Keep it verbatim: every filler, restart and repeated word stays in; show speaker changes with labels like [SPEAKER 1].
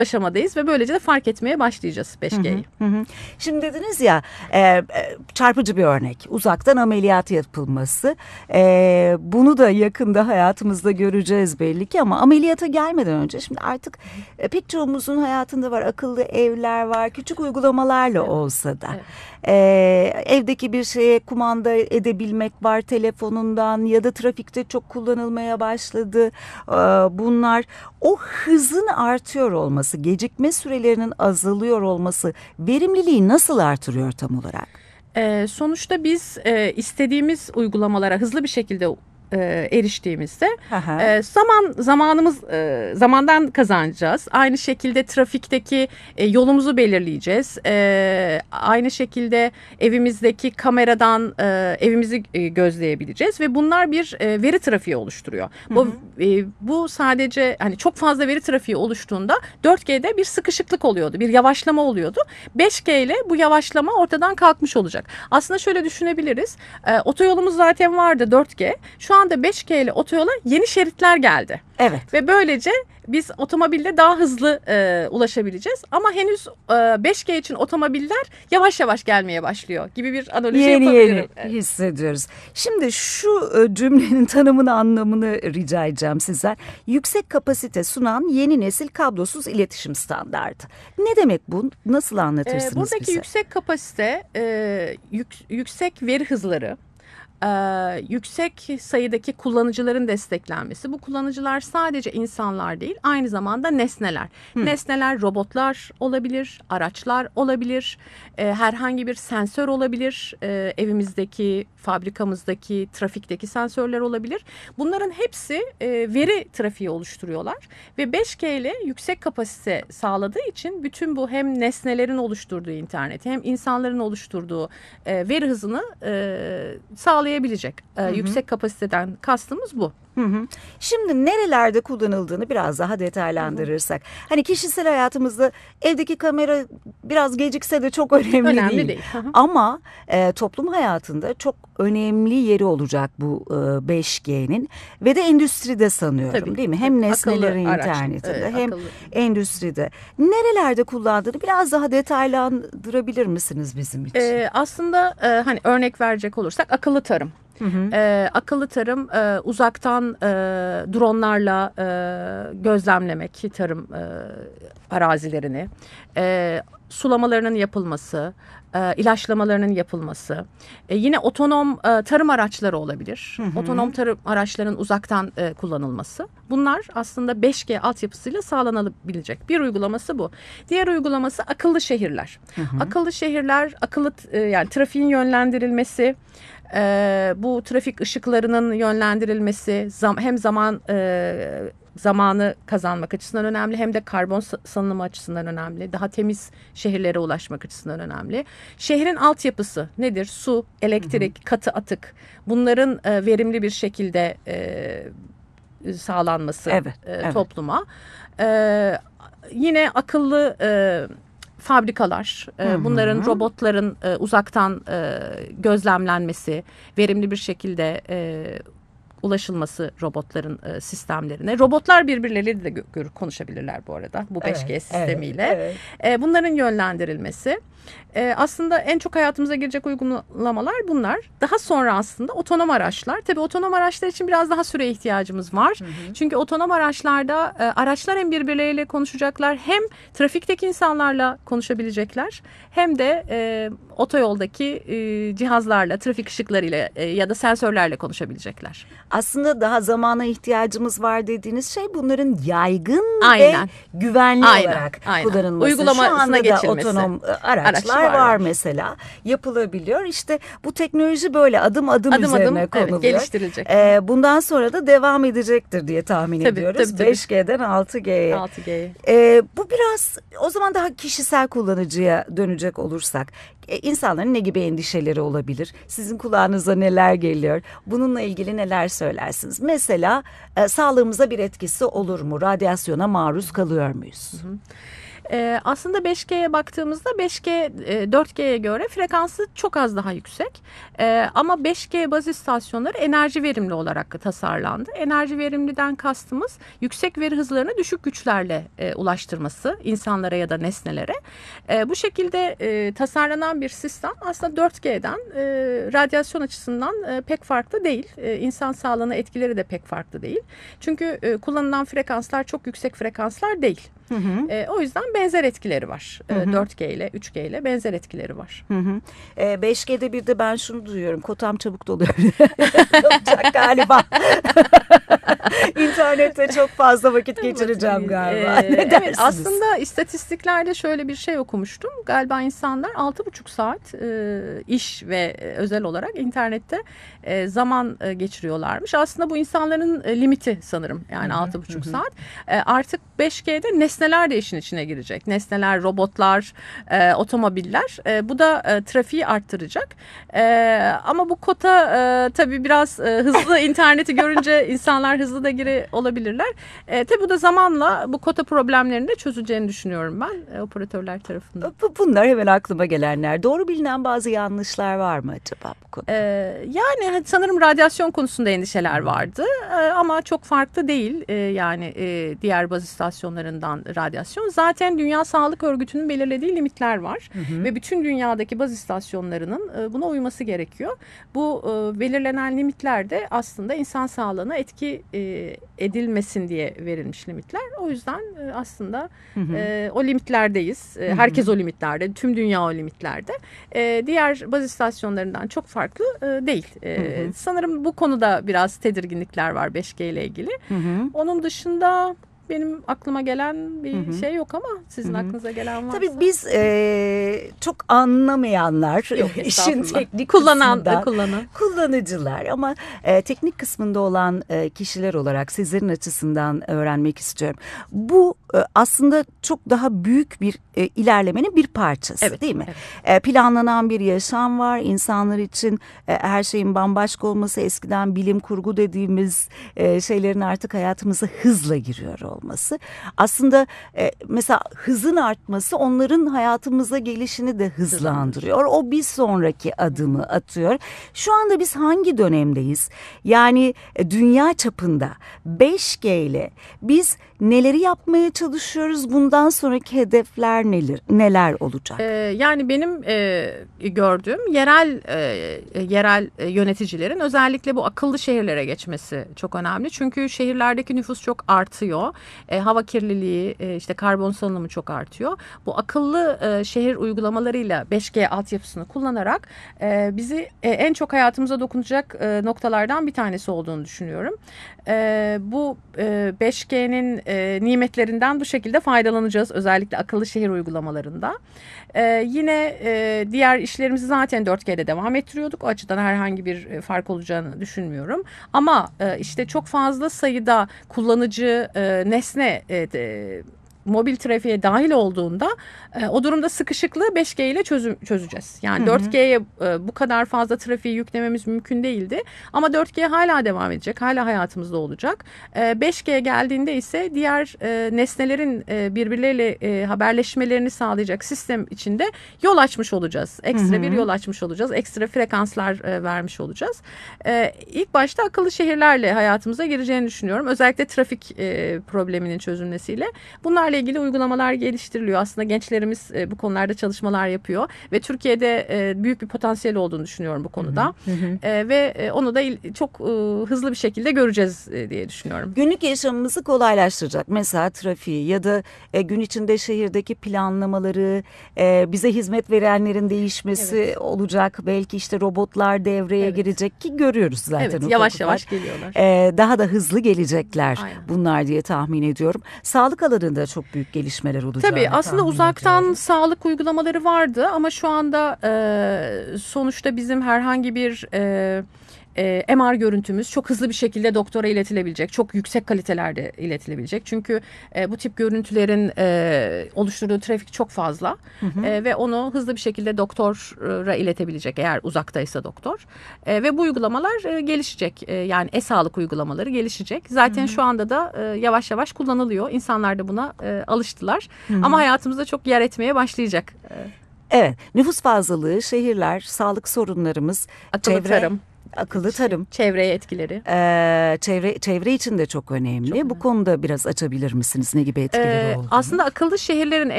[SPEAKER 1] aşamadayız ve böylece de fark etmeye başlayacağız beş G'yi.
[SPEAKER 2] Hı hı. Şimdi dediniz ya e, çarpıcı bir örnek, uzaktan ameliyat yapılması. E, bunu da yakında hayatımızda göreceğiz belli ki, ama ameliyata gelmeden önce şimdi artık e, pek çoğumuzun hayatında var, akıllı evler var, küçük uygulamalarla evet. olsa da. Evet. E, evdeki bir şeye kumanda edebilmek var telefonundan, ya da trafikte çok kullanılmaya başladı. E, bunlar o hızın artıyor olması, gecikme sürelerinin azalıyor olması verimliliği nasıl artırıyor tam olarak?
[SPEAKER 1] Ee, sonuçta biz e, istediğimiz uygulamalara hızlı bir şekilde e, eriştiğimizde e, zaman zamanımız e, zamandan kazanacağız. Aynı şekilde trafikteki e, yolumuzu belirleyeceğiz. E, aynı şekilde evimizdeki kameradan e, evimizi e, gözleyebileceğiz ve bunlar bir e, veri trafiği oluşturuyor. Hı hı. Bu e, bu sadece hani çok fazla veri trafiği oluştuğunda dört G'de bir sıkışıklık oluyordu, bir yavaşlama oluyordu. beş G ile bu yavaşlama ortadan kalkmış olacak. Aslında şöyle düşünebiliriz. E, otoyolumuz zaten vardı dört G. Şu an anda beş G ile otoyola yeni şeritler geldi.
[SPEAKER 2] Evet.
[SPEAKER 1] Ve böylece biz otomobilde daha hızlı e, ulaşabileceğiz. Ama henüz e, beş G için otomobiller yavaş yavaş gelmeye başlıyor gibi bir analoji
[SPEAKER 2] yeni
[SPEAKER 1] yapabilirim.
[SPEAKER 2] Yeni
[SPEAKER 1] evet.
[SPEAKER 2] hissediyoruz. Şimdi şu cümlenin tanımını, anlamını rica edeceğim sizden. Yüksek kapasite sunan yeni nesil kablosuz iletişim standardı. Ne demek bu? Nasıl anlatırsınız
[SPEAKER 1] e, buradaki
[SPEAKER 2] bize?
[SPEAKER 1] yüksek kapasite, e, yük, yüksek veri hızları, Ee, yüksek sayıdaki kullanıcıların desteklenmesi. Bu kullanıcılar sadece insanlar değil, aynı zamanda nesneler. Hı. Nesneler robotlar olabilir, araçlar olabilir, e, herhangi bir sensör olabilir, e, evimizdeki, fabrikamızdaki, trafikteki sensörler olabilir. Bunların hepsi e, veri trafiği oluşturuyorlar ve beş G ile yüksek kapasite sağladığı için bütün bu hem nesnelerin oluşturduğu interneti hem insanların oluşturduğu e, veri hızını e, sağlayabilecek. Ee, yüksek kapasiteden kastımız bu.
[SPEAKER 2] Hı hı. Şimdi nerelerde kullanıldığını biraz daha detaylandırırsak. Hı hı. Hani kişisel hayatımızda evdeki kamera biraz gecikse de çok önemli,
[SPEAKER 1] önemli
[SPEAKER 2] değil.
[SPEAKER 1] değil. Hı hı.
[SPEAKER 2] Ama e, toplum hayatında çok önemli yeri olacak bu e, beş G'nin ve de endüstride sanıyorum. Tabii, değil mi? Hem tabii. Nesnelerin akıllı internetinde araç, hem akıllı. endüstride. Nerelerde kullandığını biraz daha detaylandırabilir misiniz bizim için?
[SPEAKER 1] Ee, aslında e, hani örnek verecek olursak akıllı tarım. Hı hı. E, akıllı tarım e, uzaktan e, dronlarla e, gözlemlemek tarım e, arazilerini, e, sulamalarının yapılması, e, ilaçlamalarının yapılması, e, yine otonom e, tarım araçları olabilir. Hı hı. Otonom tarım araçlarının uzaktan e, kullanılması. Bunlar aslında beş G altyapısıyla sağlanabilecek bir uygulaması bu. Diğer uygulaması akıllı şehirler. Hı hı. Akıllı şehirler, akıllı e, yani trafiğin yönlendirilmesi, Ee, bu trafik ışıklarının yönlendirilmesi zam, hem zaman e, zamanı kazanmak açısından önemli, hem de karbon salınımı açısından önemli. Daha temiz şehirlere ulaşmak açısından önemli. Şehrin altyapısı nedir? Su, elektrik, hı hı. katı atık. Bunların e, verimli bir şekilde e, sağlanması
[SPEAKER 2] evet,
[SPEAKER 1] e,
[SPEAKER 2] evet. topluma.
[SPEAKER 1] E, yine akıllı e, fabrikalar, hı hı. bunların robotların e, uzaktan e, gözlemlenmesi, verimli bir şekilde e, ulaşılması robotların e, sistemlerine. Robotlar birbirleriyle de gö- konuşabilirler bu arada bu beş G evet, sistemiyle. Evet, evet. E, bunların yönlendirilmesi. E, aslında en çok hayatımıza girecek uygulamalar bunlar. Daha sonra aslında otonom araçlar. Tabii otonom araçlar için biraz daha süre ihtiyacımız var. Hı hı. Çünkü otonom araçlarda e, araçlar hem birbirleriyle konuşacaklar, hem trafikteki insanlarla konuşabilecekler, hem de e, otoyoldaki e, cihazlarla, trafik ışıklarıyla e, ya da sensörlerle konuşabilecekler.
[SPEAKER 2] Aslında daha zamana ihtiyacımız var dediğiniz şey bunların yaygın
[SPEAKER 1] aynen.
[SPEAKER 2] ve güvenli
[SPEAKER 1] aynen,
[SPEAKER 2] olarak
[SPEAKER 1] aynen.
[SPEAKER 2] kullanılması.
[SPEAKER 1] Uygulamasına
[SPEAKER 2] Şu anda
[SPEAKER 1] geçilmesi.
[SPEAKER 2] da otonom araçlar var, var mesela, yapılabiliyor. İşte bu teknoloji böyle adım adım, adım üzerine adım, konuluyor.
[SPEAKER 1] Evet, geliştirilecek.
[SPEAKER 2] Ee, bundan sonra da devam edecektir diye tahmin
[SPEAKER 1] tabii,
[SPEAKER 2] ediyoruz.
[SPEAKER 1] Tabii, tabii.
[SPEAKER 2] beş G'den altı G'ye.
[SPEAKER 1] altı G'ye.
[SPEAKER 2] Ee, bu biraz o zaman daha kişisel kullanıcıya dönecek olursak. E, insanların ne gibi endişeleri olabilir? Sizin kulağınıza neler geliyor? Bununla ilgili neler söylersiniz? Mesela e, sağlığımıza bir etkisi olur mu? Radyasyona maruz kalıyor muyuz?
[SPEAKER 1] Hı hı. E, aslında beş G'ye baktığımızda beş G e, dört G'ye göre frekansı çok az daha yüksek. E, ama beş G baz istasyonları enerji verimli olarak tasarlandı. Enerji verimliden kastımız yüksek veri hızlarını düşük güçlerle e, ulaştırması insanlara ya da nesnelere. E, bu şekilde e, tasarlanan bir sistem aslında dört G'den e, radyasyon açısından e, pek farklı değil. E, insan sağlığına etkileri de pek farklı değil. Çünkü e, kullanılan frekanslar çok yüksek frekanslar değil. Hı hı. E, o yüzden benzer etkileri var. Hı hı. E, dört G ile üç G ile benzer etkileri var.
[SPEAKER 2] Hı hı. E, beş G'de bir de ben şunu duyuyorum. Kotam çabuk doluyor. Olacak galiba. İnternette çok fazla vakit geçireceğim galiba.
[SPEAKER 1] Ee,
[SPEAKER 2] ne
[SPEAKER 1] evet, aslında istatistiklerde şöyle bir şey okumuştum. Galiba insanlar altı buçuk saat e, iş ve özel olarak internette e, zaman e, geçiriyorlarmış. Aslında bu insanların e, limiti sanırım. Yani altı buçuk saat. E, artık beş G'de nesneler de işin içine girecek. Nesneler, robotlar, e, otomobiller. E, bu da e, trafiği arttıracak. E, ama bu kota e, tabii biraz e, hızlı interneti görünce insanlar hızlı da giri olabilirler. E, tabii bu da zamanla bu kota problemlerinin de çözüleceğini düşünüyorum ben e, operatörler tarafından.
[SPEAKER 2] Bunlar hemen aklıma gelenler. Doğru bilinen bazı yanlışlar var mı acaba bu konuda?
[SPEAKER 1] E, yani sanırım radyasyon konusunda endişeler vardı e, ama çok farklı değil. E, yani e, diğer baz istasyonlarından radyasyon. Zaten Dünya Sağlık Örgütü'nün belirlediği limitler var. Hı hı. Ve bütün dünyadaki baz istasyonlarının e, buna uyması gerekiyor. Bu e, belirlenen limitler de aslında insan sağlığına etki e, edilmesin diye verilmiş limitler. O yüzden e, aslında hı hı. E, o limitlerdeyiz. E, herkes hı hı. o limitlerde. Tüm dünya o limitlerde. E, diğer baz istasyonlarından çok farklı e, değil. E, hı hı. Sanırım bu konuda biraz tedirginlikler var beş G ile ilgili. Hı hı. Onun dışında benim aklıma gelen bir hı hı. şey yok ama sizin hı hı. aklınıza gelen varsa.
[SPEAKER 2] Tabii biz e, çok anlamayanlar,
[SPEAKER 1] yok,
[SPEAKER 2] işin teknik
[SPEAKER 1] kullanan,
[SPEAKER 2] kısmında,
[SPEAKER 1] kullanan.
[SPEAKER 2] kullanıcılar ama e, teknik kısmında olan e, kişiler olarak sizlerin açısından öğrenmek istiyorum. Bu e, aslında çok daha büyük bir e, ilerlemenin bir parçası,
[SPEAKER 1] evet,
[SPEAKER 2] değil mi?
[SPEAKER 1] Evet.
[SPEAKER 2] E, planlanan bir yaşam var. İnsanlar için e, her şeyin bambaşka olması, eskiden bilim kurgu dediğimiz e, şeylerin artık hayatımıza hızla giriyor olması. Aslında e, mesela hızın artması onların hayatımıza gelişini de hızlandırıyor. O bir sonraki adımı atıyor. Şu anda biz hangi dönemdeyiz? Yani e, dünya çapında beş G ile biz neleri yapmaya çalışıyoruz? Bundan sonraki hedefler neler, neler olacak?
[SPEAKER 1] Ee, yani benim e, gördüğüm yerel e, yerel yöneticilerin özellikle bu akıllı şehirlere geçmesi çok önemli. Çünkü şehirlerdeki nüfus çok artıyor. E, hava kirliliği, e, işte karbon salınımı çok artıyor. Bu akıllı e, şehir uygulamalarıyla beş G altyapısını kullanarak e, bizi e, en çok hayatımıza dokunacak e, noktalardan bir tanesi olduğunu düşünüyorum. E, bu e, beş G'nin e, nimetlerinden bu şekilde faydalanacağız. Özellikle akıllı şehir uygulamalarında. E, yine e, diğer işlerimizi zaten dört G'de devam ettiriyorduk. O açıdan herhangi bir fark olacağını düşünmüyorum. Ama e, işte çok fazla sayıda kullanıcı e, nesne e, de, mobil trafiğe dahil olduğunda e, o durumda sıkışıklığı beş G ile çözüm, çözeceğiz. Yani hı hı. dört G'ye e, bu kadar fazla trafiği yüklememiz mümkün değildi. Ama dört G hala devam edecek. Hala hayatımızda olacak. E, beş G geldiğinde ise diğer e, nesnelerin e, birbirleriyle e, haberleşmelerini sağlayacak sistem içinde yol açmış olacağız. Ekstra hı hı. bir yol açmış olacağız. Ekstra frekanslar e, vermiş olacağız. E, ilk başta akıllı şehirlerle hayatımıza gireceğini düşünüyorum. Özellikle trafik e, probleminin çözülmesiyle. Bunlar ile ilgili uygulamalar geliştiriliyor. Aslında gençlerimiz e, bu konularda çalışmalar yapıyor ve Türkiye'de e, büyük bir potansiyel olduğunu düşünüyorum bu konuda. Hı hı. E, ve e, onu da il, çok e, hızlı bir şekilde göreceğiz e, diye düşünüyorum.
[SPEAKER 2] Günlük yaşamımızı kolaylaştıracak. Mesela trafiği ya da e, gün içinde şehirdeki planlamaları, e, bize hizmet verenlerin değişmesi evet. olacak. Belki işte robotlar devreye evet. girecek ki görüyoruz zaten.
[SPEAKER 1] Evet, yavaş yavaş geliyorlar.
[SPEAKER 2] E, daha da hızlı gelecekler Aynen. bunlar diye tahmin ediyorum. Sağlık alanında çok büyük gelişmeler olacak.
[SPEAKER 1] Tabii aslında uzaktan ediyorum. Sağlık uygulamaları vardı ama şu anda e, sonuçta bizim herhangi bir e, E, M R görüntümüz çok hızlı bir şekilde doktora iletilebilecek, çok yüksek kalitelerde iletilebilecek. Çünkü e, bu tip görüntülerin e, oluşturduğu trafik çok fazla hı hı. E, ve onu hızlı bir şekilde doktora iletebilecek eğer uzaktaysa doktor. E, ve bu uygulamalar e, gelişecek. E, yani e-sağlık uygulamaları gelişecek. Zaten hı hı. şu anda da e, yavaş yavaş kullanılıyor. İnsanlar da buna e, alıştılar. Hı hı. Ama hayatımızda çok yer etmeye başlayacak. E,
[SPEAKER 2] evet, nüfus fazlalığı, şehirler, sağlık sorunlarımız,
[SPEAKER 1] akıllı
[SPEAKER 2] çevre...
[SPEAKER 1] tarım.
[SPEAKER 2] Akıllı tarım.
[SPEAKER 1] Çevreye etkileri.
[SPEAKER 2] Ee, çevre çevre için de çok önemli. Çok Bu önemli. Konuda biraz açabilir misiniz? Ne gibi etkileri ee, oldu?
[SPEAKER 1] Aslında akıllı şehirlerin